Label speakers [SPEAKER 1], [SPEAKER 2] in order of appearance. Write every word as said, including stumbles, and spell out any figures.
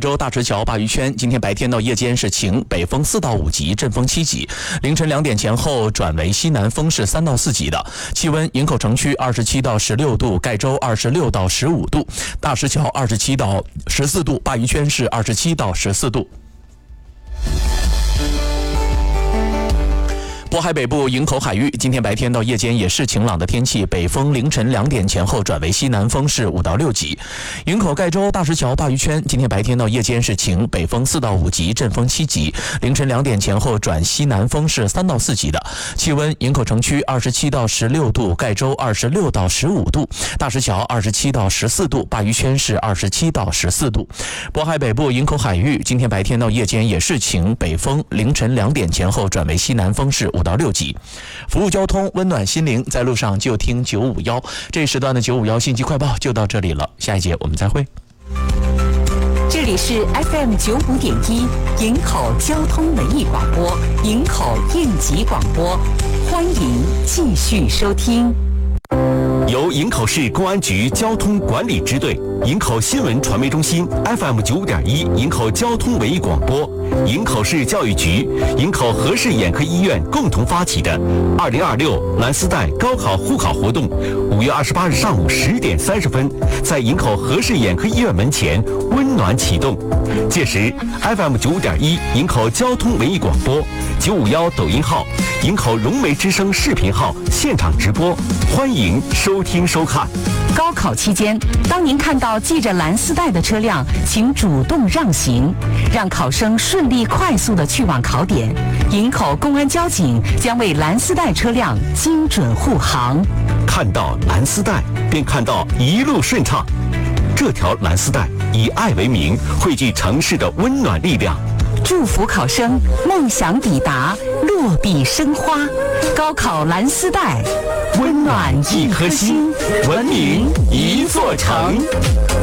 [SPEAKER 1] 州大石桥鲅鱼圈今天白天到夜间是晴，北风四到五级，阵风七级。凌晨两点前后转为西南风是三到四级的。气温：营口城区二十七到十六度，盖州二十六到十五度，大石桥二十七到十四度，鲅鱼圈是二十七到十四度。渤海北部营口海域今天白天到夜间也是晴朗的天气，北风凌晨两点前后转为西南风是五到六级。营口盖州大石桥鲅鱼圈今天白天到夜间是晴，北风四到五级，阵风七级，凌晨两点前后转西南风是三到四级的。气温：营口城区二十七到十六度，盖州二十六到十五度，大石桥二十七到十四度，鲅鱼圈是二十七到十四度。渤海北部营口海域今天白天到夜间也是晴，北风凌晨两点前后转为西南风是五到六级。服务交通，温暖心灵，在路上就听九五一。这一时段的九五一信息快报就到这里了，下一节我们再会。
[SPEAKER 2] 这里是 F M 九五点一营口交通文艺广播，营口应急广播，欢迎继续收听。
[SPEAKER 3] 由营口市公安局交通管理支队、营口新闻传媒中心 F M 九五点一营口交通文艺广播、营口市教育局、营口和氏眼科医院共同发起的二零二六蓝丝带高考护考活动，五月二十八日上午十点三十分，在营口和氏眼科医院门前温暖启动。届时 F M 九五点一营口交通文艺广播、九五一抖音号、营口融媒之声视频号现场直播，欢迎收听收看。
[SPEAKER 2] 高考期间，当您看到系着蓝丝带的车辆，请主动让行，让考生顺利快速地去往考点。营口公安交警将为蓝丝带车辆精准护航。
[SPEAKER 3] 看到蓝丝带，便看到一路顺畅。这条蓝丝带以爱为名，汇聚城市的温暖力量。
[SPEAKER 2] 祝福考生梦想抵达，落笔生花。高考蓝丝带，温暖一颗心，文明一座城。